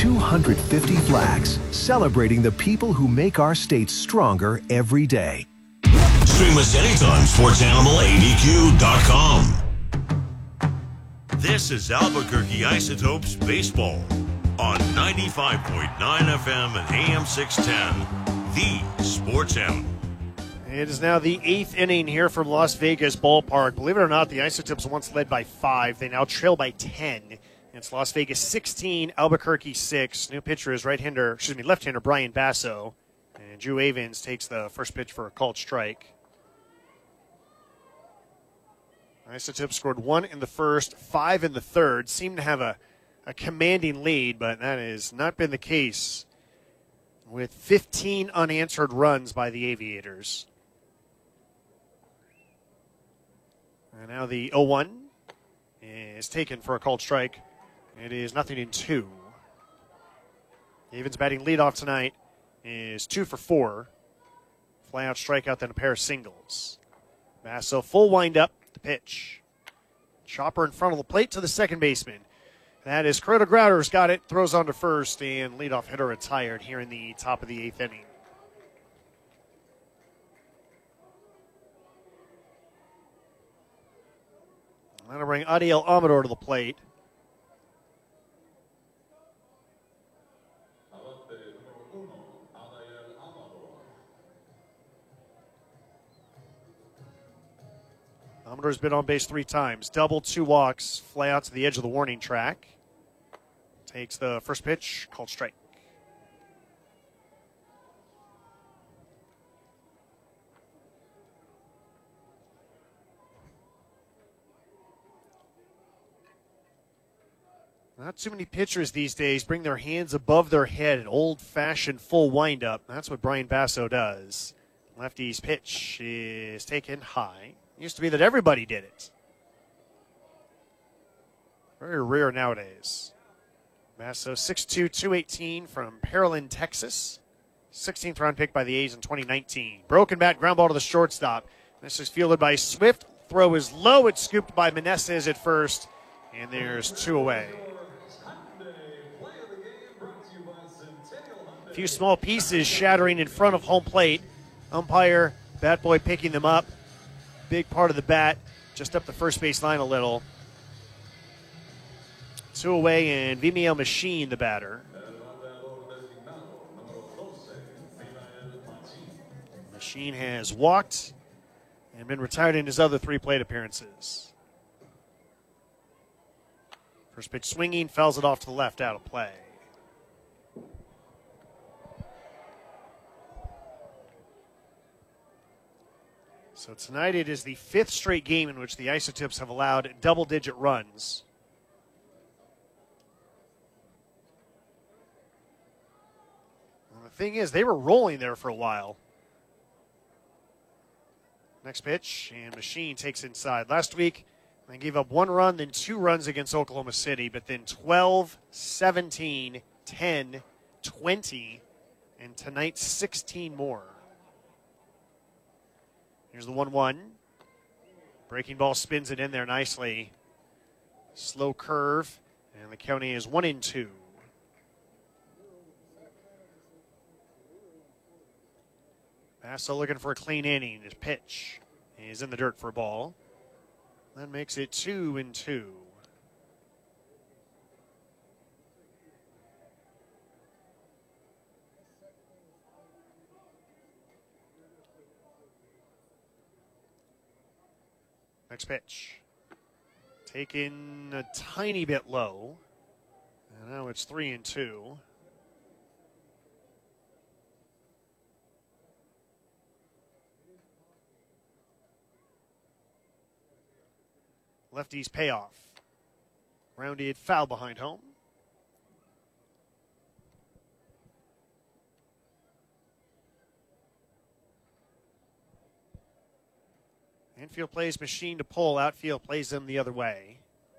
250 flags celebrating the people who make our state stronger every day. Stream us anytime, SportsAnimalADQ.com. This is Albuquerque Isotopes Baseball on 95.9 FM and AM 610, the Sports Animal. It is now the 8th inning here from Las Vegas Ballpark. Believe it or not, the Isotopes once led by 5. They now trail by 10. It's Las Vegas 16, Albuquerque 6. New pitcher is left-hander Brian Basso. And Drew Avens takes the first pitch for a called strike. Isotopes scored 1 in the first, 5 in the third. Seemed to have a commanding lead, but that has not been the case with 15 unanswered runs by the Aviators. And now the 0-1 is taken for a called strike. It is 0-2. Avens batting leadoff tonight is 2 for 4. Fly-out strikeout, then a pair of singles. Basso full wind-up. The pitch. Chopper in front of the plate to the second baseman. That is Coretta Grouder's got it. Throws on to first, and leadoff hitter retired here in the top of the 8th inning. That'll bring Adiel Amador to the plate. Amador's been on base 3 times. Double, 2 walks, fly out to the edge of the warning track. Takes the first pitch, called strike. Not too many pitchers these days bring their hands above their head, an old-fashioned full windup. That's what Brian Basso does. Lefty's pitch is taken high. Used to be that everybody did it. Very rare nowadays. Basso, 6'2", 218 from Pearland, Texas. 16th round pick by the A's in 2019. Broken bat, ground ball to the shortstop. This is fielded by Swift. Throw is low. It's scooped by Meneses at first. And there's 2 away. A few small pieces shattering in front of home plate. Umpire, bat boy picking them up. Big part of the bat, just up the first base line a little. 2 away, and Vimeo Machine, the batter. Machine has walked and been retired in his other 3 plate appearances. First pitch swinging, fouls it off to the left, out of play. So tonight it is the 5th straight game in which the Isotopes have allowed double-digit runs. And the thing is, they were rolling there for a while. Next pitch, and Machine takes inside. Last week, they gave up 1 run, then 2 runs against Oklahoma City, but then 12, 17, 10, 20, and tonight 16 more. Here's the 1-1. Breaking ball spins it in there nicely. Slow curve, and the count is 1-2. Basso looking for a clean inning. His pitch is in the dirt for a ball. That makes it 2-2. Next pitch. Taken a tiny bit low. And now it's 3-2. Lefty's payoff. Rounded foul behind home. Infield plays Machine to pull. Outfield plays them the other way.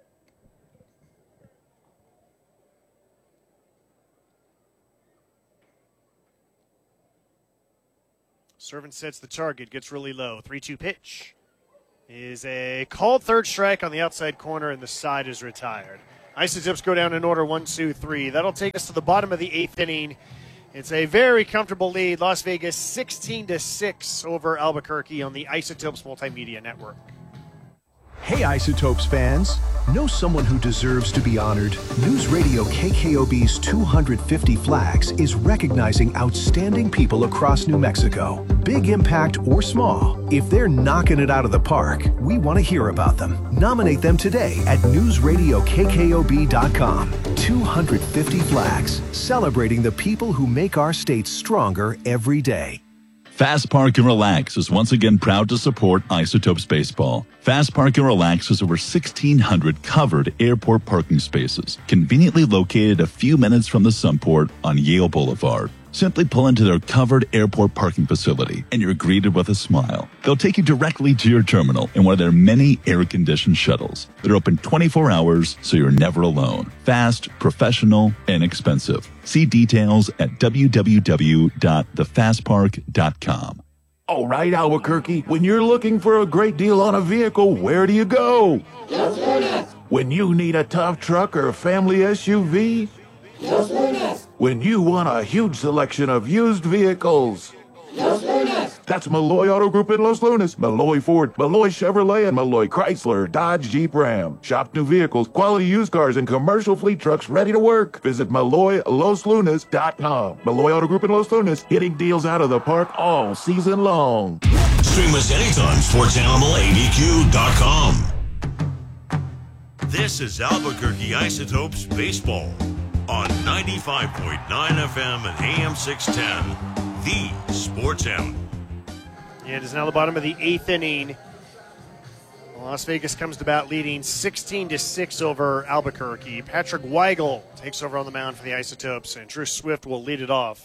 Servant sets the target, gets really low. 3-2 pitch is a called third strike on the outside corner, and the side is retired. Isotopes go down in order 1, 2, 3. That'll take us to the bottom of the 8th inning. It's a very comfortable lead. Las Vegas 16-6 over Albuquerque on the Isotopes Multimedia Network. Hey, Isotopes fans. Know someone who deserves to be honored? News Radio KKOB's 250 Flags is recognizing outstanding people across New Mexico. Big impact or small, if they're knocking it out of the park, we want to hear about them. Nominate them today at newsradiokkob.com. 250 Flags, celebrating the people who make our state stronger every day. Fast Park and Relax is once again proud to support Isotopes Baseball. Fast Park and Relax has over 1,600 covered airport parking spaces, conveniently located a few minutes from the Sunport on Yale Boulevard. Simply pull into their covered airport parking facility and you're greeted with a smile. They'll take you directly to your terminal in one of their many air-conditioned shuttles. They're open 24 hours, so you're never alone. Fast, professional, and inexpensive. See details at www.thefastpark.com. All right, Albuquerque, when you're looking for a great deal on a vehicle, where do you go? Los Lunas. When you need a tough truck or a family SUV? Los Lunas. When you want a huge selection of used vehicles? Los Lunas. That's Malloy Auto Group in Los Lunas. Malloy Ford, Malloy Chevrolet, and Malloy Chrysler, Dodge, Jeep, Ram. Shop new vehicles, quality used cars, and commercial fleet trucks ready to work. Visit MalloyLosLunas.com. Malloy Auto Group in Los Lunas, hitting deals out of the park all season long. Stream us anytime, SportsAnimalABQ.com. This is Albuquerque Isotopes Baseball on 95.9 FM and AM 610, the Sports Animal. It is now the bottom of the 8th inning. Las Vegas comes to bat leading 16-6 over Albuquerque. Patrick Weigel takes over on the mound for the Isotopes, and Drew Swift will lead it off.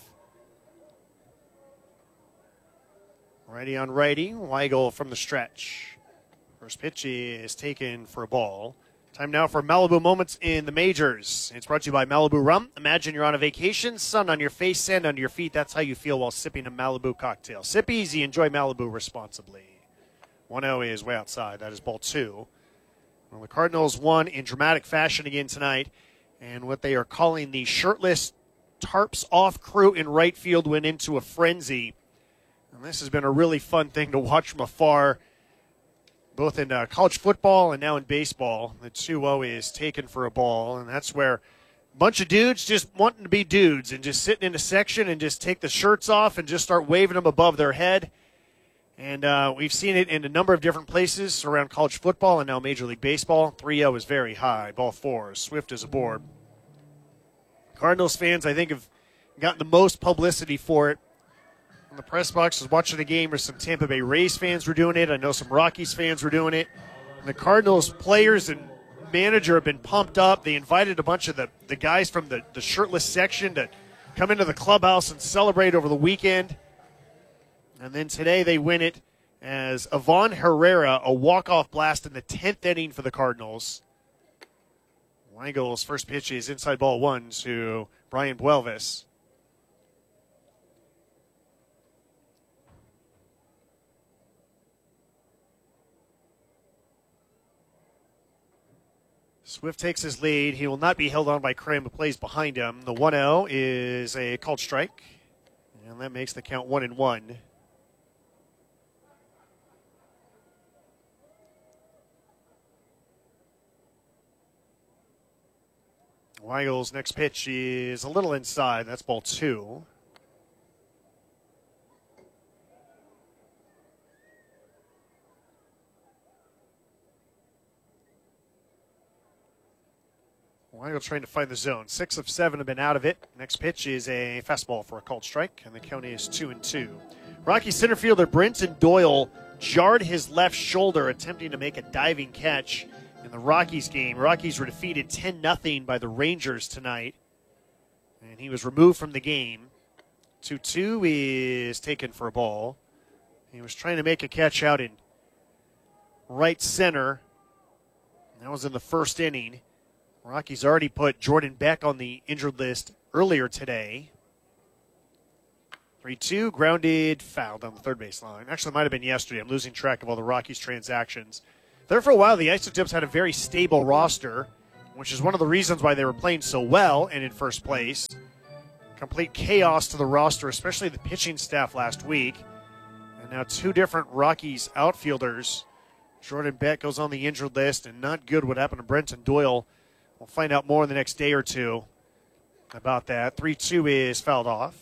Righty on righty, Weigel from the stretch. First pitch is taken for a ball. Time now for Malibu Moments in the Majors. It's brought to you by Malibu Rum. Imagine you're on a vacation, sun on your face, sand under your feet. That's how you feel while sipping a Malibu cocktail. Sip easy, enjoy Malibu responsibly. 1-0 is way outside. That is ball 2. Well, the Cardinals won in dramatic fashion again tonight, and what they are calling the shirtless tarps off crew in right field went into a frenzy. And this has been a really fun thing to watch from afar, both in college football and now in baseball. The 2-0 is taken for a ball, and that's where a bunch of dudes just wanting to be dudes and just sitting in a section and just take the shirts off and just start waving them above their head. And we've seen it in a number of different places around college football and now Major League Baseball. 3-0 is very high. Ball 4. Swift is aboard. Cardinals fans, I think, have gotten the most publicity for it. In the press box, I was watching the game where some Tampa Bay Rays fans were doing it. I know some Rockies fans were doing it. And the Cardinals players and manager have been pumped up. They invited a bunch of the guys from the shirtless section to come into the clubhouse and celebrate over the weekend. And then today they win it as Ivan Herrera, a walk-off blast in the 10th inning for the Cardinals. Weigel's first pitch is inside ball 1 to Brian Buelvis. Swift takes his lead. He will not be held on by Krim, who plays behind him. The 1-0 is a called strike, and that makes the count 1-1. Weigel's next pitch is a little inside. That's ball 2. Weigel trying to find the zone. 6 of 7 have been out of it. Next pitch is a fastball for a called strike, and the count is 2-2. Rocky center fielder Brenton Doyle jarred his left shoulder attempting to make a diving catch in the Rockies game. Rockies were defeated 10-0 by the Rangers tonight, and he was removed from the game. 2-2 is taken for a ball. He was trying to make a catch out in right center. That was in the first inning. Rockies already put Jordan Beck on the injured list earlier today. 3-2, grounded, fouled on the third base line. Actually, it might have been yesterday. I'm losing track of all the Rockies transactions. There for a while, the Isotopes had a very stable roster. which is one of the reasons why they were playing so well and in first place. Complete chaos to the roster, especially the pitching staff last week. And now two different Rockies outfielders. Jordan Beck goes on the injured list, and not good what happened to Brenton Doyle. We'll find out more in the next day or two about that. 3-2 is fouled off.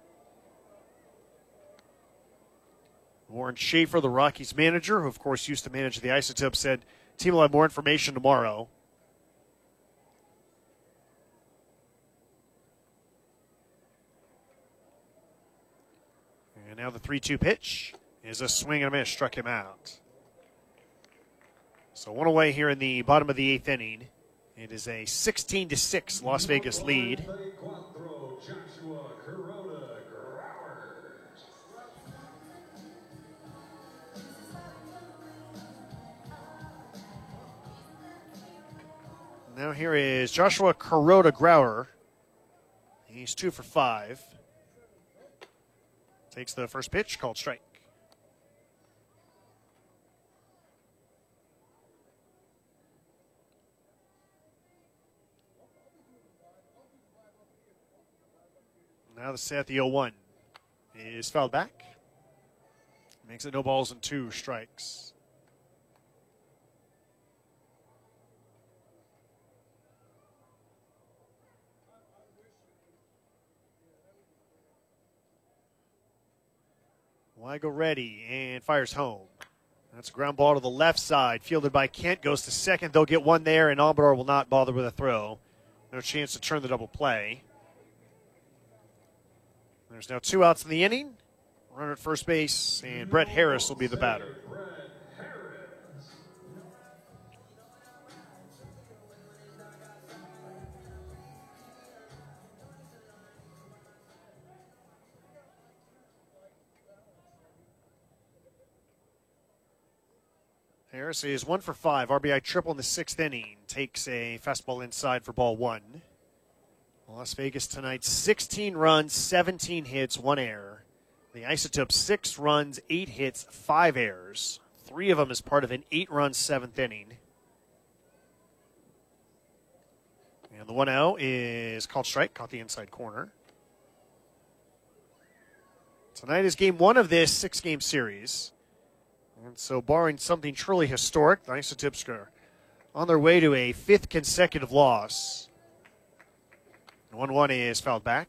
Warren Schaefer, the Rockies manager, who of course used to manage the Isotopes, said team will have more information tomorrow. And now the 3-2 pitch is a swing and a miss, struck him out. So one away here in the bottom of the eighth inning. It is a 16-6 Las Vegas lead. Now here is Joshua Kuroda-Grauer. He's 2 for 5. Takes the first pitch, called strike. Now the set, the 0-1 is fouled back. Makes it no balls and 2 strikes. Weigel ready and fires home. That's a ground ball to the left side, fielded by Kent, goes to second. They'll get one there, and Amador will not bother with a throw. No chance to turn the double play. There's now 2 outs in the inning. Runner at first base, and Brett Harris will be the batter. Harris is 1 for 5. RBI triple in the 6th inning. Takes a fastball inside for ball 1. Las Vegas tonight, 16 runs, 17 hits, 1 error. The Isotopes, 6 runs, 8 hits, 5 errors. 3 of them as part of an 8-run 7th inning. And the 1-0 is called strike, caught the inside corner. Tonight is game 1 of this 6-game series. And so barring something truly historic, the Isotopes are on their way to a 5th consecutive loss. 1-1 is fouled back.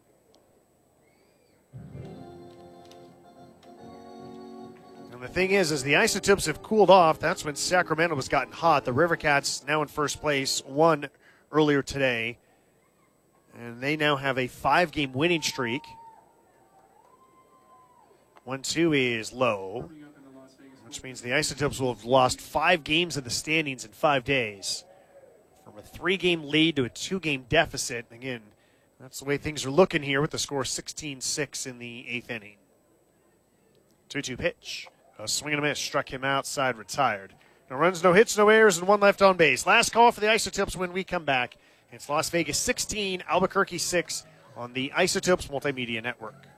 And the thing is, as the Isotopes have cooled off, that's when Sacramento has gotten hot. The Rivercats now in first place, won earlier today. And they now have a 5-game winning streak. 1-2 is low, which means the Isotopes will have lost 5 games in the standings in 5 days. From a 3-game lead to a 2-game deficit. Again, that's the way things are looking here with the score 16-6 in the 8th inning. 2-2 pitch. A swing and a miss. Struck him outside, retired. No runs, no hits, no errors, and 1 left on base. Last call for the Isotopes when we come back. It's Las Vegas 16, Albuquerque 6 on the Isotopes Multimedia Network.